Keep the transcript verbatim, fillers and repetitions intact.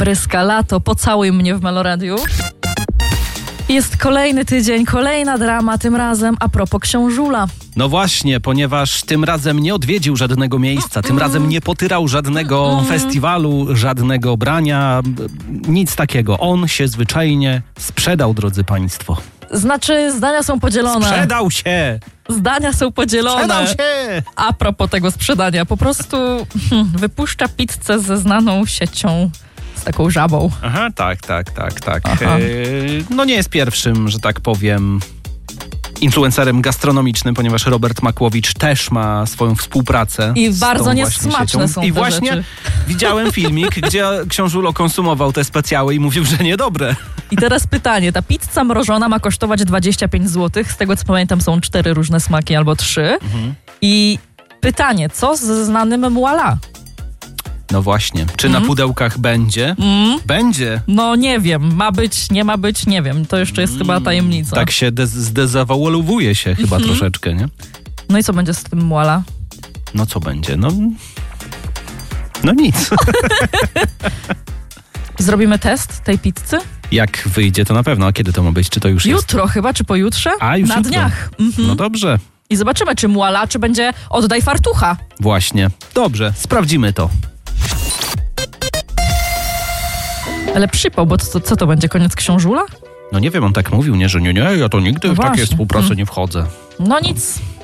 Bryska lato, pocałuj mnie w Meloradiu. Jest kolejny tydzień, kolejna drama, tym razem a propos Książula. No właśnie, ponieważ tym razem nie odwiedził żadnego miejsca, tym razem nie potyrał żadnego festiwalu, żadnego brania, nic takiego. On się zwyczajnie sprzedał, drodzy państwo. Znaczy, zdania są podzielone. Sprzedał się! Zdania są podzielone. Sprzedał się! A propos tego sprzedania, po prostu hmm, wypuszcza pizzę ze znaną siecią, z taką żabą. Aha, tak, tak, tak, tak. Aha. Yy, no nie jest pierwszym, że tak powiem, influencerem gastronomicznym, ponieważ Robert Makłowicz też ma swoją współpracę. I z bardzo tą niesmaczne właśnie siecią. są I te właśnie rzeczy. widziałem filmik, gdzie Książulo konsumował te specjały i mówił, że niedobre. I teraz pytanie, ta pizza mrożona ma kosztować dwadzieścia pięć złotych, z tego co pamiętam są cztery różne smaki albo trzy. Mhm. I pytanie, co ze znanym muala? No właśnie, czy Mm. na pudełkach będzie? Mm. Będzie. No nie wiem, ma być, nie ma być, nie wiem. To jeszcze jest mm. chyba tajemnica. Tak się dez- zdezawualowuje się chyba Mhm. troszeczkę, nie? No i co będzie z tym muala? No co będzie? No, no nic. Zrobimy test tej pizzy? Jak wyjdzie, to na pewno. A kiedy to ma być? Czy to już jest? Jutro chyba, czy pojutrze? A, już Na jutro. dniach. Mhm. No dobrze. I zobaczymy, czy muala, czy będzie oddaj fartucha. Właśnie. Dobrze, sprawdzimy to. Ale przypał, bo to, co to będzie, koniec Książula? No nie wiem, on tak mówił, nie, że nie, nie, ja to nigdy No w takie właśnie. współprace Mm. nie wchodzę. No nic.